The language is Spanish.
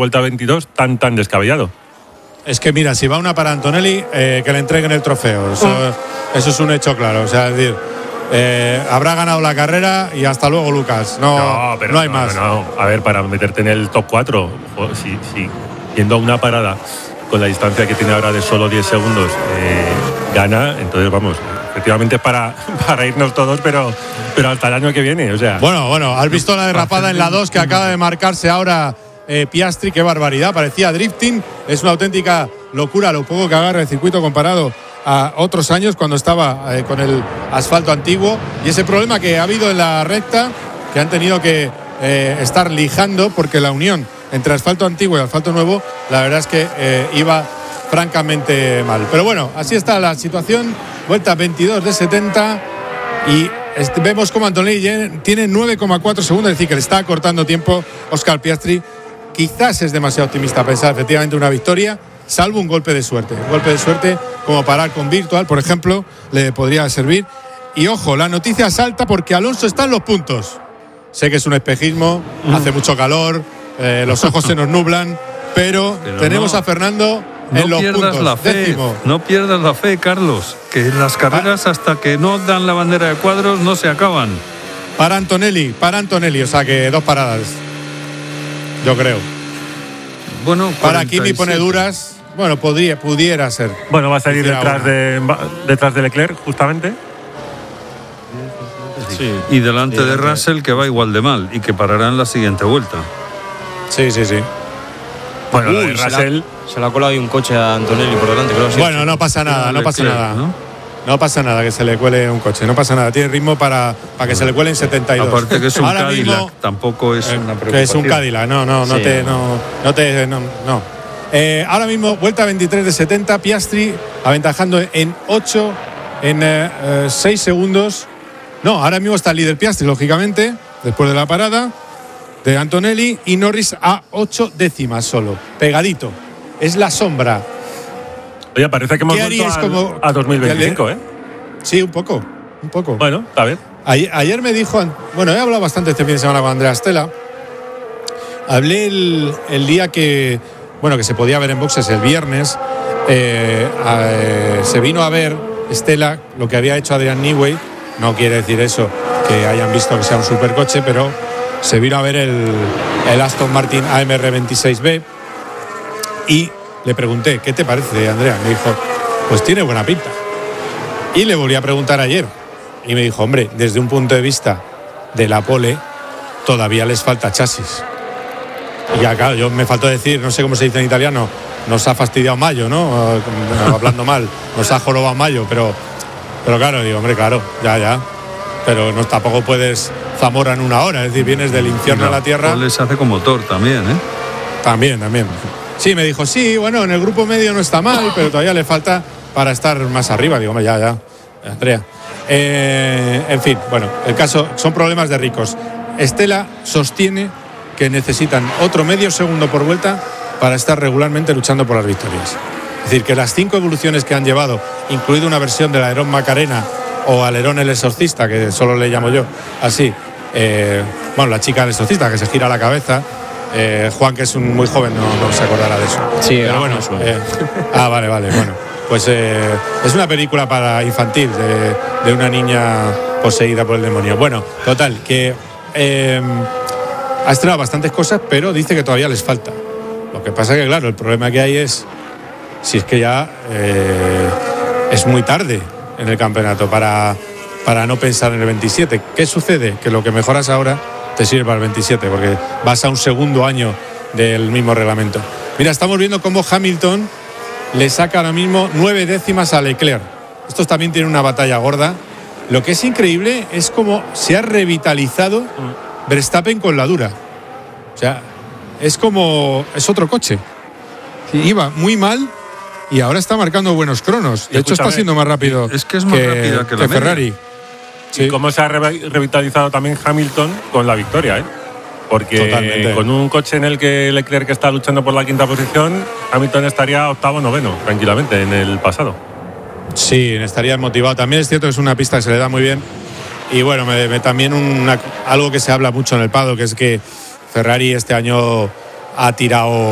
vuelta 22 tan descabellado. Es que mira, si va una para Antonelli, que le entreguen el trofeo. Eso es un hecho claro. O sea, es decir, habrá ganado la carrera y hasta luego, Lucas. No hay más. No. A ver, para meterte en el top 4, si yendo a una parada con la distancia que tiene ahora de solo 10 segundos, gana, entonces vamos, efectivamente para irnos todos, pero hasta el año que viene, o sea. Bueno, has visto la derrapada en la 2 que acaba de marcarse ahora Piastri, qué barbaridad, parecía drifting, es una auténtica locura lo poco que agarra el circuito comparado a otros años cuando estaba con el asfalto antiguo, y ese problema que ha habido en la recta, que han tenido que estar lijando porque la unión entre asfalto antiguo y asfalto nuevo, la verdad es que iba francamente mal. Pero bueno, así está la situación, vuelta 22 de 70 y vemos como Antonelli tiene 9,4 segundos, es decir, que le está acortando tiempo Oscar Piastri. Quizás es demasiado optimista pensar efectivamente una victoria, salvo un golpe de suerte. Un golpe de suerte como parar con Virtual, por ejemplo, le podría servir. Y ojo, la noticia salta porque Alonso está en los puntos. Sé que es un espejismo, hace mucho calor, los ojos se nos nublan, pero tenemos a Fernando en los puntos. Décimo. No pierdas la fe, Carlos, que las carreras hasta que no dan la bandera de cuadros no se acaban. Para Antonelli, o sea que 2 paradas. Yo creo. Bueno, para Kimi pone duras. Bueno, pudiera ser. Bueno, va a salir detrás de Leclerc, justamente. Sí. Y delante de Russell, que va igual de mal y que parará en la siguiente vuelta. Sí. Bueno, Russell se le ha colado ahí un coche a Antonelli por delante, creo. Bueno, no pasa nada. No pasa nada que se le cuele un coche, no pasa nada. Tiene ritmo para que se le cuelen 72. Aparte que es un Cadillac, tampoco es una preocupación. Que es un Cadillac, no. Ahora mismo, vuelta 23 de 70, Piastri aventajando en 6 segundos. No, ahora mismo está el líder Piastri, lógicamente, después de la parada de Antonelli, y Norris a 8 décimas solo, pegadito. Es la sombra. Oye, parece que hemos vuelto a 2025, ¿eh? Sí, un poco. Bueno, está bien. Ayer me dijo, bueno, he hablado bastante este fin de semana con Andrea Stella. Hablé el día que se podía ver en boxes el viernes. Se vino a ver Stella lo que había hecho Adrian Newey. No quiere decir eso que hayan visto que sea un supercoche, pero se vino a ver el Aston Martin AMR 26B y le pregunté, ¿qué te parece, Andrea? Me dijo, pues tiene buena pinta. Y le volví a preguntar ayer y me dijo, hombre, desde un punto de vista de la pole todavía les falta chasis. Y ya, claro, me faltó decir, no sé cómo se dice en italiano, nos ha fastidiado Mayo, ¿no? Hablando mal, nos ha jorobado Mayo, pero claro, digo, hombre, claro, ya. Pero no, tampoco puedes Zamora en una hora, es decir, vienes del infierno a la tierra. Les hace con motor también, ¿eh? También. Sí, me dijo, sí, bueno, en el grupo medio no está mal, pero todavía le falta para estar más arriba. Digo, hombre, ya, Andrea. En fin, bueno, el caso son problemas de ricos. Stella sostiene que necesitan otro medio segundo por vuelta para estar regularmente luchando por las victorias. Es decir, que las 5 evoluciones que han llevado, incluido una versión del alerón Macarena o alerón el exorcista, que solo le llamo yo así, la chica del exorcista que se gira la cabeza, Juan, que es muy joven, no se acordará de eso. Sí, pero bueno. Vale, bueno. Pues es una película para infantil de una niña poseída por el demonio. Bueno, total, que ha estrenado bastantes cosas, pero dice que todavía les falta. Lo que pasa que, claro, el problema que hay es si es que ya es muy tarde en el campeonato para no pensar en el 27. ¿Qué sucede? Que lo que mejoras ahora te sirve para el 27, porque vas a un segundo año del mismo reglamento. Mira, estamos viendo cómo Hamilton le saca ahora mismo 9 décimas a Leclerc. Estos también tienen una batalla gorda. Lo que es increíble es cómo se ha revitalizado Verstappen con la dura. O sea, es otro coche. Iba muy mal y ahora está marcando buenos cronos. De hecho, está siendo más rápido. Es que es más rápida que la Ferrari. Sí. Y cómo se ha revitalizado también Hamilton con la victoria, ¿eh? Porque totalmente. Con un coche en el que Leclerc está luchando por la 5ª posición, Hamilton estaría 8º, 9º, tranquilamente, en el pasado. Sí, estaría motivado. También es cierto que es una pista que se le da muy bien. Y bueno, también algo que se habla mucho en el paddock, que es que Ferrari este año ha tirado